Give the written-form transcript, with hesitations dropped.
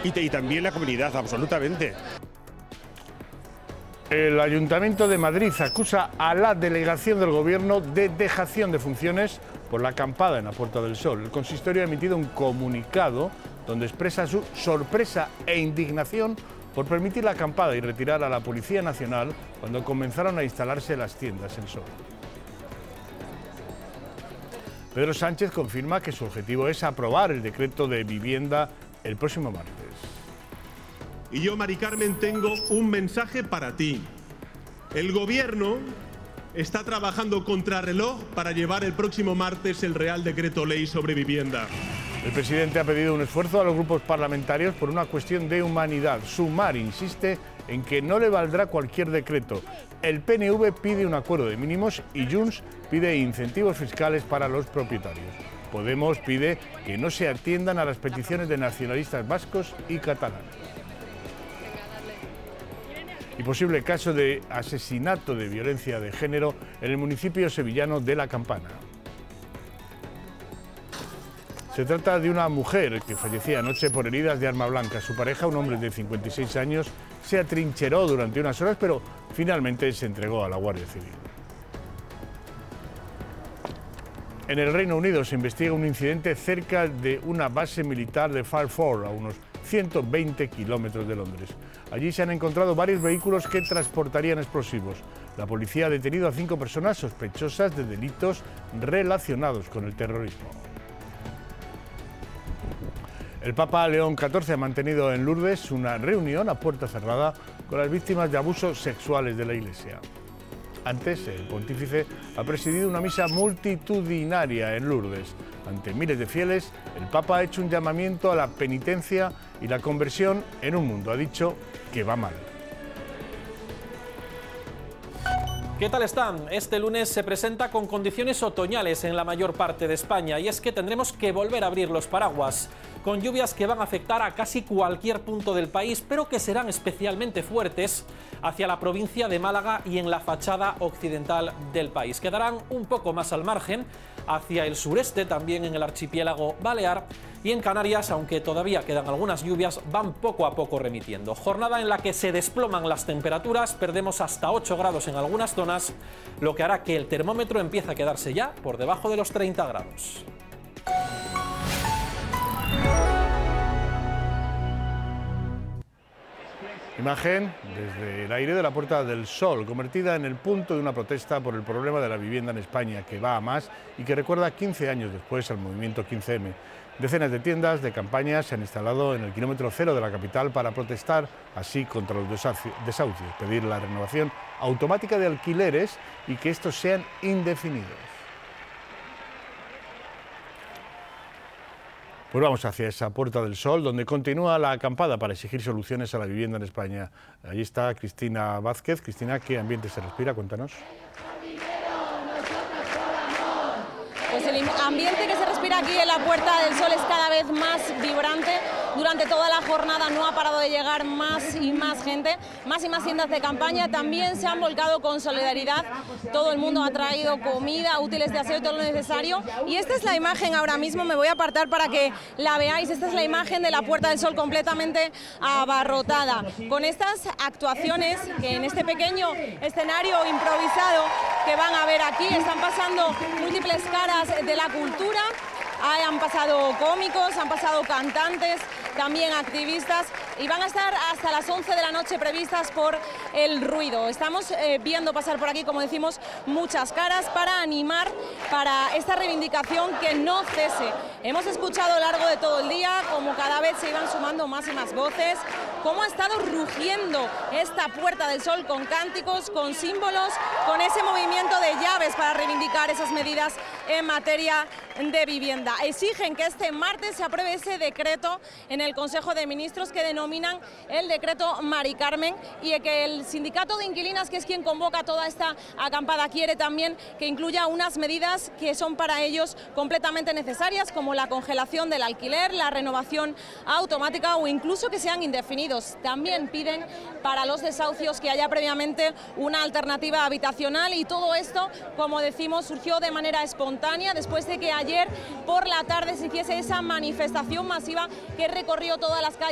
y también la comunidad, absolutamente. El Ayuntamiento de Madrid acusa a la delegación del Gobierno de dejación de funciones por la acampada en la Puerta del Sol. El consistorio ha emitido un comunicado donde expresa su sorpresa e indignación por permitir la acampada y retirar a la Policía Nacional cuando comenzaron a instalarse las tiendas en Sol. Pedro Sánchez confirma que su objetivo es aprobar el decreto de vivienda el próximo martes. Y yo, Mari Carmen, tengo un mensaje para ti. El Gobierno está trabajando contrarreloj para llevar el próximo martes el Real Decreto Ley sobre vivienda. El presidente ha pedido un esfuerzo a los grupos parlamentarios por una cuestión de humanidad. Sumar insiste en que no le valdrá cualquier decreto. El PNV pide un acuerdo de mínimos y Junts pide incentivos fiscales para los propietarios. Podemos pide que no se atiendan a las peticiones de nacionalistas vascos y catalanes. Y posible caso de asesinato de violencia de género en el municipio sevillano de La Campana. Se trata de una mujer que fallecía anoche por heridas de arma blanca. Su pareja, un hombre de 56 años, se atrincheró durante unas horas, pero finalmente se entregó a la Guardia Civil. En el Reino Unido se investiga un incidente cerca de una base militar de Fairford, a unos 120 kilómetros de Londres. Allí se han encontrado varios vehículos que transportarían explosivos. La policía ha detenido a 5 personas sospechosas de delitos relacionados con el terrorismo. El Papa León XIV ha mantenido en Lourdes una reunión a puerta cerrada con las víctimas de abusos sexuales de la Iglesia. Antes, el pontífice ha presidido una misa multitudinaria en Lourdes. Ante miles de fieles, el Papa ha hecho un llamamiento a la penitencia y la conversión en un mundo, ha dicho, que va mal. ¿Qué tal están? Este lunes se presenta con condiciones otoñales en la mayor parte de España y es que tendremos que volver a abrir los paraguas, con lluvias que van a afectar a casi cualquier punto del país, pero que serán especialmente fuertes hacia la provincia de Málaga y en la fachada occidental del país. Quedarán un poco más al margen, hacia el sureste, también en el archipiélago balear, y en Canarias, aunque todavía quedan algunas lluvias, van poco a poco remitiendo. Jornada en la que se desploman las temperaturas, perdemos hasta 8 grados en algunas zonas, lo que hará que el termómetro empiece a quedarse ya por debajo de los 30 grados. Imagen desde el aire de la Puerta del Sol, convertida en el punto de una protesta por el problema de la vivienda en España, que va a más y que recuerda 15 años después al movimiento 15M. Decenas de tiendas de campaña se han instalado en el kilómetro cero de la capital para protestar así contra los desahucios, pedir la renovación automática de alquileres y que estos sean indefinidos. Pues vamos hacia esa Puerta del Sol, donde continúa la acampada para exigir soluciones a la vivienda en España. Allí está Cristina Vázquez. Cristina, ¿qué ambiente se respira? Cuéntanos. Pues el ambiente que se respira aquí en la Puerta del Sol es cada vez más vibrante. Durante toda la jornada no ha parado de llegar más y más gente, más y más tiendas de campaña. También se han volcado con solidaridad. Todo el mundo ha traído comida, útiles de aseo y todo lo necesario. Y esta es la imagen ahora mismo, me voy a apartar para que la veáis. Esta es la imagen de la Puerta del Sol completamente abarrotada. Con estas actuaciones que en este pequeño escenario improvisado que van a ver aquí están pasando múltiples caras de la cultura. Han pasado cómicos, han pasado cantantes, también activistas y van a estar hasta las 11 de la noche previstas por el ruido. Estamos viendo pasar por aquí, como decimos, muchas caras para animar para esta reivindicación que no cese. Hemos escuchado a lo largo de todo el día cómo cada vez se iban sumando más y más voces, cómo ha estado rugiendo esta Puerta del Sol con cánticos, con símbolos, con ese movimiento de llaves para reivindicar esas medidas en materia de vivienda. Exigen que este martes se apruebe ese decreto en el Consejo de Ministros que denominan el decreto Mari Carmen y que el sindicato de inquilinas, que es quien convoca toda esta acampada, quiere también que incluya unas medidas que son para ellos completamente necesarias, como la congelación del alquiler, la renovación automática o incluso que sean indefinidos. También piden para los desahucios que haya previamente una alternativa habitacional y todo esto, como decimos, surgió de manera espontánea después de que ayer por la tarde se hiciese esa manifestación masiva que recorrió todas las calles